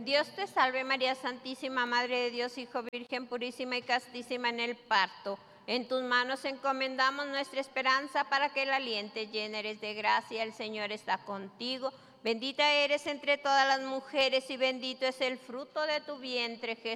Dios te salve María Santísima, Madre de Dios, Hijo Virgen purísima y castísima en el parto. En tus manos encomendamos nuestra esperanza para que la aliente. Llena eres de gracia, el Señor está contigo. Bendita eres entre todas las mujeres y bendito es el fruto de tu vientre, Jesús.